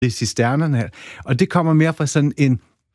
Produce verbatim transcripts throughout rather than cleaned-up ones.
i cisternerne. Og det kommer mere fra sådan en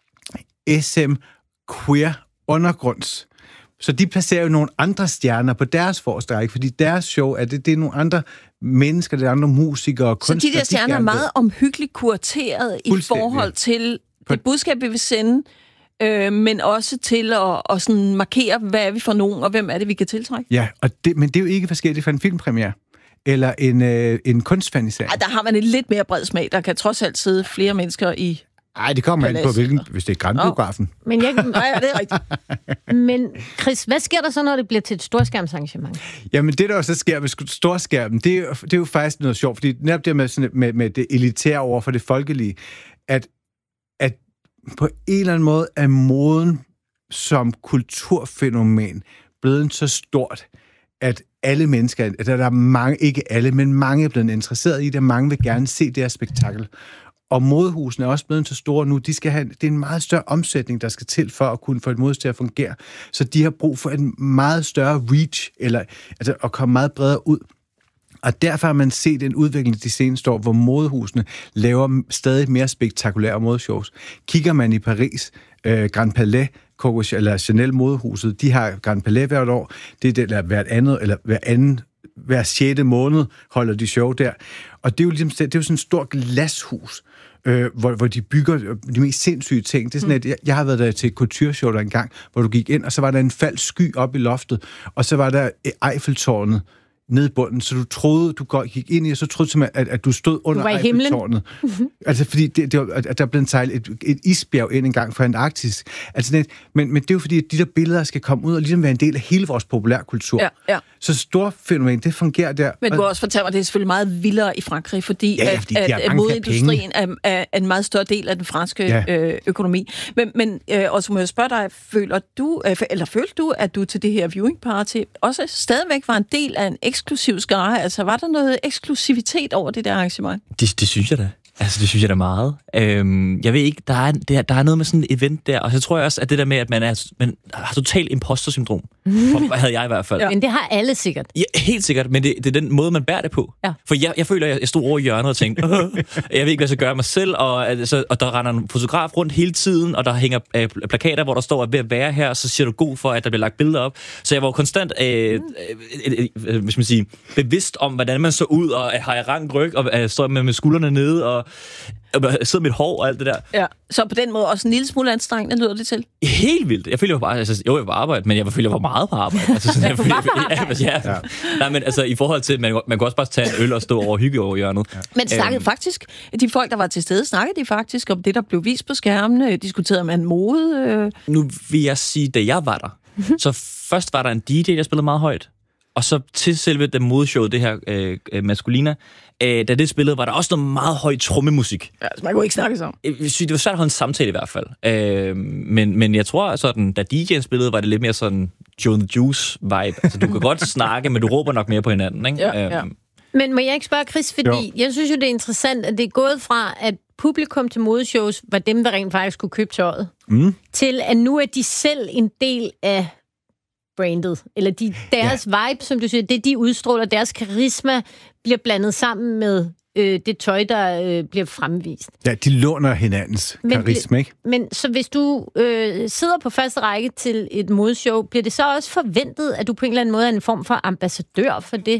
S M queer undergrunds. Så de placerer jo nogle andre stjerner på deres forreste række, fordi deres show er det, det er nogle andre mennesker, det er andre musikere og kunstnere. Så de der stjerner de er meget omhyggeligt kurateret i forhold til det budskab, vi vil sende, øh, men også til at, at sådan markere, hvad er vi for nogen, og hvem er det, vi kan tiltrække. Ja, og det, men det er jo ikke forskelligt fra en filmpremiere eller en, øh, en kunstfanisering. Ej, der har man en lidt mere bred smag. Der kan trods alt sidde flere mennesker i... Nej, det kommer an på, hvilken, hvis det er Grandbiografen. Oh. Men jeg... Nej, det er rigtigt. Men Chris, hvad sker der så, når det bliver til et storskærmsarrangement? Jamen, det der også sker ved storskærmen, det er, jo, det er jo faktisk noget sjovt, fordi netop det med, sådan, med, med det elitære over for det folkelige, at, at på en eller anden måde er moden som kulturfænomen blevet så stort, at alle mennesker, at der er mange, ikke alle, men mange er blevet interesseret i det, mange vil gerne se det her spektakel. Og modehusene er også blevet så store nu. De skal have, det er en meget større omsætning, der skal til for at kunne få et modehus til at fungere. Så de har brug for en meget større reach, eller altså at komme meget bredere ud. Og derfor har man set en udvikling de seneste år, hvor modehusene laver stadig mere spektakulære modeshows. Kigger man i Paris, øh, Grand Palais, Coco, eller Chanel modehuset, de har Grand Palais hvert år. Det er det, eller hvert andet, eller hver anden, hver sjette måned holder de show der. Og det er jo, ligesom, det er jo sådan et stort glashus, øh, hvor, hvor de bygger de mest sindssyge ting. Det er sådan, at jeg, jeg har været der til et couture-show der engang, hvor du gik ind, og så var der en falsk sky op i loftet, og så var der Eiffeltårnet nede i bunden, så du troede, du gik ind i, og så troede du simpelthen, at, at du stod under du Eiffeltårnet. Altså, fordi det, det var, at der blev sejlet et, et isbjerg ind en gang fra Antarktis. Altså, det, men, men det er jo fordi, at de der billeder skal komme ud og ligesom være en del af hele vores populærkultur. Ja, ja. Så stort fænomen, det fungerer der. Men du har også fortalt mig, at det er selvfølgelig meget vildere i Frankrig, fordi, ja, fordi at, at modeindustrien er, er en meget større del af den franske ja. øh, økonomi. Men, men øh, også må jeg spørge dig, føler du, øh, eller følte du, at du til det her viewing party også stadigvæk var en del af en eksklusiv skare? Altså, var der noget eksklusivitet over det der arrangement? Det, det synes jeg da. Altså, det synes jeg da meget. Øhm, jeg ved ikke, der er, der, der er noget med sådan et event der, og så tror jeg også, at det der med, at man, er, man har totalt imposter-syndrom, for, havde jeg i hvert fald. Ja. Men det har alle sikkert. Ja, helt sikkert, men det, det er den måde, man bærer det på. Ja. For jeg, jeg føler, at jeg stod over i hjørnet og tænkte, jeg ved ikke, hvad jeg skal gøre mig selv, og, altså, og der render en fotograf rundt hele tiden, og der hænger øh, plakater, hvor der står, at ved at være her, så siger du god for, at der bliver lagt billeder op. Så jeg var konstant, øh, øh, øh, hvis man siger, bevidst om, hvordan man så ud, og har jeg rank ryg, og øh, står med, med skuldrene nede, og sidder mit hår og alt det der. Ja, så på den måde også en lille smule anstrengende lyder det til? Helt vildt. Jeg føler jo bare, altså, jo, jeg var på arbejde, men jeg føler, jeg var meget på arbejde. Altså, sådan, jeg, jeg, ja, ja. ja. Nej, men altså, i forhold til, man, man kan også bare tage en øl og stå over og hygge over hjørnet. Ja. Men snakkede æm... faktisk, de folk, der var til stede, snakkede de faktisk om det, der blev vist på skærmene? Diskuterede man mode? Øh... Nu vil jeg sige, da jeg var der, så først var der en D J, der spillede meget højt. Og så til selve det modeshowet, det her øh, Maskulina, øh, da det spillede, var der også noget meget høj trommemusik. Ja, så man kunne ikke snakke sammen. Det var svært at holde en samtale i hvert fald. Øh, men, men jeg tror, sådan, da D J'en spillede, var det lidt mere sådan Joe and the Juice-vibe. Altså, du kan godt snakke, men du råber nok mere på hinanden, ikke? Ja, ja. Men må jeg ikke spørge Chris, fordi jo. jeg synes jo, det er interessant, at det er gået fra, at publikum til modeshows var dem, der rent faktisk kunne købe tøjet, mm. til at nu er de selv en del af brandet, eller de, deres ja. vibe, som du siger, det de udstråler, deres karisma bliver blandet sammen med øh, det tøj, der øh, bliver fremvist. Ja, de låner hinandens men, karisma, ikke? Men så hvis du øh, sidder på første række til et modeshow, bliver det så også forventet, at du på en eller anden måde er en form for ambassadør for det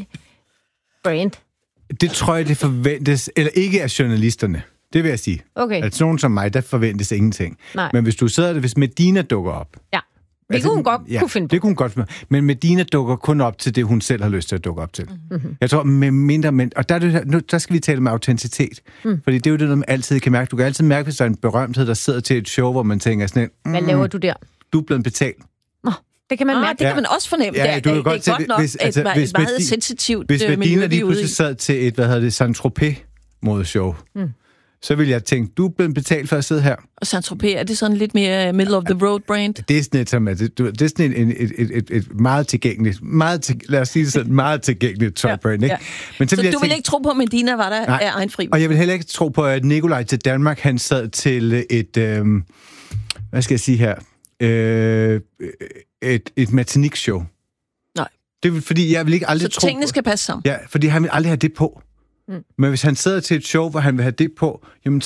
brand? Det tror jeg, det forventes, eller ikke af journalisterne. Det vil jeg sige. Okay. At nogen som mig, der forventes ingenting. Nej. Men hvis du sidder der, hvis Medina dukker op, ja. Det altså, kunne hun godt ja, kunne finde på. Det kunne hun godt. Men Medina dukker kun op til det, hun selv har lyst til at dukke op til. Mm-hmm. Jeg tror, med mindre... Men, og der, er det, nu, der skal vi tale med autenticitet. Mm. Fordi det er jo det, man altid kan mærke. Du kan altid mærke, hvis der er en berømthed, der sidder til et show, hvor man tænker sådan... Mm, hvad laver du der? Du er blevet betalt. Nå, det kan man mærke. Ah, det kan man også fornemme. Ja, du kan det, godt det er godt nok hvis, altså, et, hvis, et meget hvis, sensitivt hvis miljø, Medina vi lige er ude pludselig i. sad til et, hvad hedder det, Saint-Tropez-modeshow, mm. så vil jeg tænke, du er blevet betalt for at sidde her. Og Saint-Tropez, er det sådan lidt mere middle of the road brand? Det er sådan et, som, det, det er sådan en, et, et, et, et meget tilgængeligt, meget til, lad os sige det sådan, meget tilgængeligt tøjbrand, ikke? Ja. Men så så, vil, så du tænke, vil ikke tro på, at Medina var der nej, af egen fri? Og jeg vil heller ikke tro på, at Nikolaj til Danmark, han sad til et, øh, hvad skal jeg sige her, øh, et, et Martinique-show. Nej. Det er fordi, jeg vil ikke aldrig så tro tingene på, skal passe sammen? Ja, fordi han vil aldrig have det på. Mm. Men hvis han sidder til et show, hvor han vil have det på, jamen